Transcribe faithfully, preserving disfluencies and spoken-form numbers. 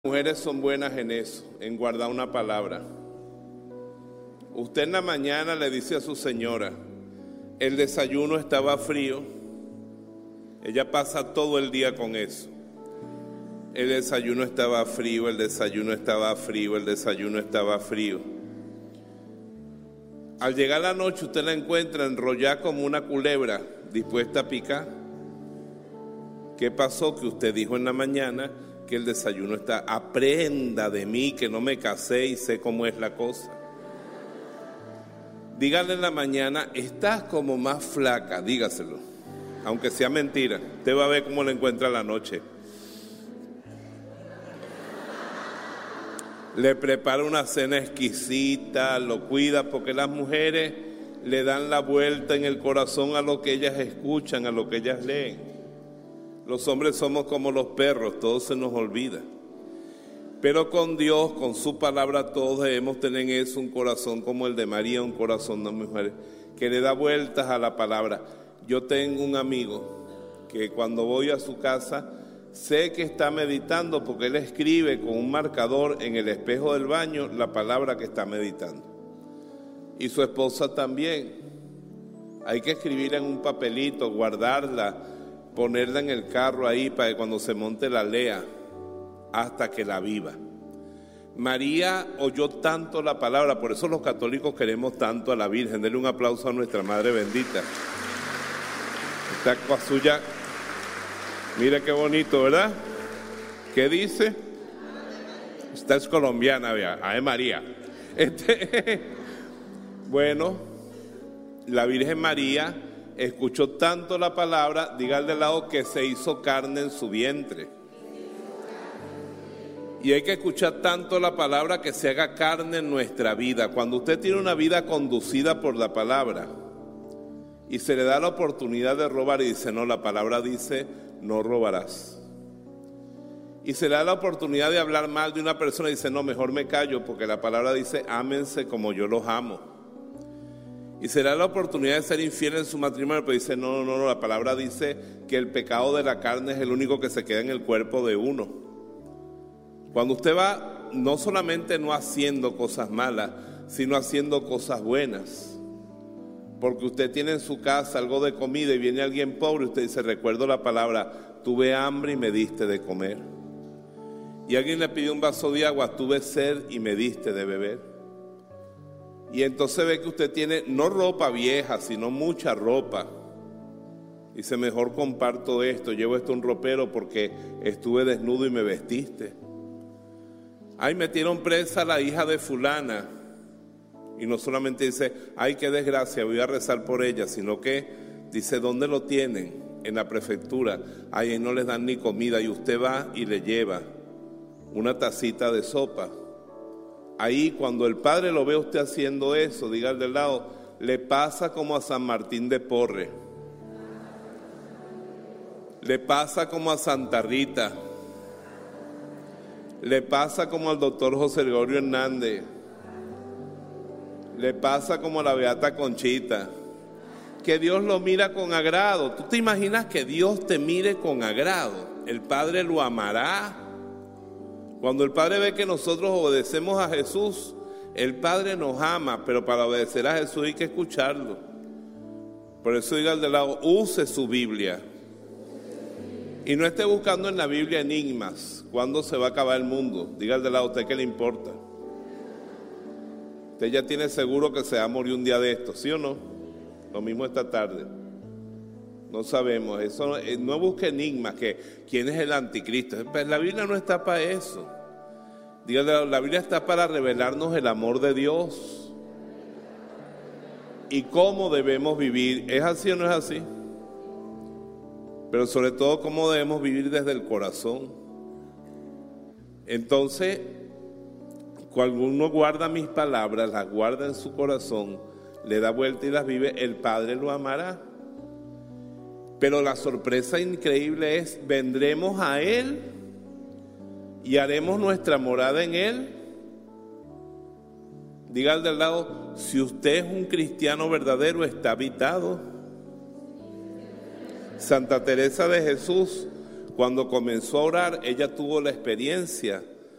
Mujeres son buenas en eso, en guardar una palabra. Usted en la mañana le dice a su señora, el desayuno estaba frío. Ella pasa todo el día con eso. El desayuno estaba frío, el desayuno estaba frío, el desayuno estaba frío. Al llegar la noche usted la encuentra enrollada como una culebra, dispuesta a picar. ¿Qué pasó? Que usted dijo en la mañana que el desayuno está, aprenda de mí, que no me casé y sé cómo es la cosa. Dígale en la mañana, estás como más flaca, dígaselo, aunque sea mentira. Usted va a ver cómo la encuentra la noche. Le prepara una cena exquisita, lo cuida, porque las mujeres le dan la vuelta en el corazón a lo que ellas escuchan, a lo que ellas leen. Los hombres somos como los perros, todo se nos olvida. Pero con Dios, con su palabra, todos debemos tener en eso un corazón como el de María, un corazón de mujer que le da vueltas a la palabra. Yo tengo un amigo que cuando voy a su casa, sé que está meditando porque él escribe con un marcador en el espejo del baño la palabra que está meditando. Y su esposa también. Hay que escribirla en un papelito, guardarla, ponerla en el carro ahí para que cuando se monte la lea hasta que la viva. María oyó tanto la palabra, por eso los católicos queremos tanto a la Virgen. Denle un aplauso a nuestra Madre bendita. Esta cosa suya, mire qué bonito, ¿verdad? ¿Qué dice? Esta es colombiana, vea, Ave María. Este, bueno, la Virgen María escuchó tanto la palabra, diga al de lado, que se hizo carne en su vientre. Y hay que escuchar tanto la palabra que se haga carne en nuestra vida. Cuando usted tiene una vida conducida por la palabra y se le da la oportunidad de robar y dice, no, la palabra dice, no robarás. Y se le da la oportunidad de hablar mal de una persona y dice, no, mejor me callo porque la palabra dice, ámense como yo los amo. Y se le da la oportunidad de ser infiel en su matrimonio, pero dice, no, no, no, la palabra dice que el pecado de la carne es el único que se queda en el cuerpo de uno. Cuando usted va no solamente no haciendo cosas malas, sino haciendo cosas buenas. Porque usted tiene en su casa algo de comida y viene alguien pobre, usted dice, recuerdo la palabra, tuve hambre y me diste de comer. Y alguien le pidió un vaso de agua, tuve sed y me diste de beber. Y entonces ve que usted tiene no ropa vieja, sino mucha ropa. Dice, mejor comparto esto, llevo esto a un ropero porque estuve desnudo y me vestiste. Ay, metieron presa a la hija de fulana. Y no solamente dice, ay, qué desgracia, voy a rezar por ella, sino que dice, ¿dónde lo tienen? En la prefectura. Ay, ahí no les dan ni comida y usted va y le lleva una tacita de sopa. Ahí cuando el Padre lo ve a usted haciendo eso, diga al del lado, le pasa como a San Martín de Porres, le pasa como a Santa Rita, le pasa como al doctor José Gregorio Hernández, le pasa como a la Beata Conchita, que Dios lo mira con agrado. ¿Tú te imaginas que Dios te mire con agrado? El Padre lo amará. Cuando el Padre ve que nosotros obedecemos a Jesús, el Padre nos ama, pero para obedecer a Jesús hay que escucharlo. Por eso diga al de lado, use su Biblia. Y no esté buscando en la Biblia enigmas. ¿Cuándo se va a acabar el mundo? Diga al de lado, ¿a usted qué le importa? Usted ya tiene seguro que se va a morir un día de esto, ¿sí o no? Lo mismo esta tarde. No sabemos, eso no, no busque enigmas, que quién es el anticristo. La Biblia no está para eso. Dígale, la Biblia está para revelarnos el amor de Dios y cómo debemos vivir. ¿Es así o no es así? Pero sobre todo cómo debemos vivir desde el corazón. Entonces, cuando uno guarda mis palabras, las guarda en su corazón, le da vuelta y las vive, el Padre lo amará. Pero la sorpresa increíble es, vendremos a Él y haremos nuestra morada en Él. Diga al del lado, si usted es un cristiano verdadero, está habitado. Santa Teresa de Jesús, cuando comenzó a orar, ella tuvo la experiencia